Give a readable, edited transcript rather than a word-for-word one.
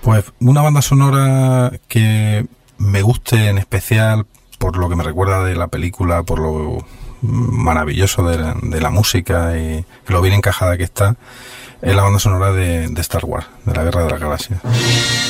Pues una banda sonora que me guste en especial por lo que me recuerda de la película, por lo maravilloso de la música y lo bien encajada que está, es la banda sonora de Star Wars, de la Guerra de las Galaxias.